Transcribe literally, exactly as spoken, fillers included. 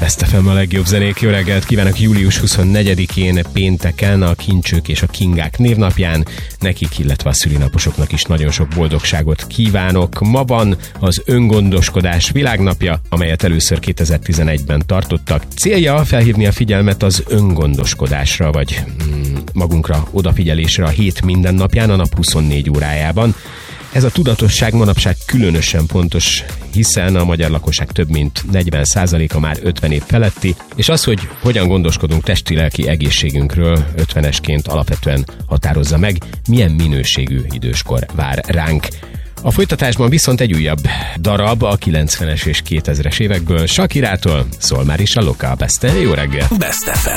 Best ef em a legjobb zenék. Jó reggelt kívánok július huszonnegyedikén pénteken, a kincsők és a kingák névnapján. Nekik, illetve a szülinaposoknak is nagyon sok boldogságot kívánok. Ma van az öngondoskodás világnapja, amelyet először kétezer-tizenegyben tartottak. Célja felhívni a figyelmet az öngondoskodásra, vagy mm, magunkra odafigyelésre a hét minden napján, a nap huszonnégy órájában. Ez a tudatosság manapság különösen fontos, hiszen a magyar lakosság több mint negyven százaléka már ötven év feletti, és az, hogy hogyan gondoskodunk testi-lelki egészségünkről, ötvenesként alapvetően határozza meg, milyen minőségű időskor vár ránk. A folytatásban viszont egy újabb darab a kilencvenes és kétezres évekből, Shakirától szól már is a Local Best. Jó reggel! Best ef em.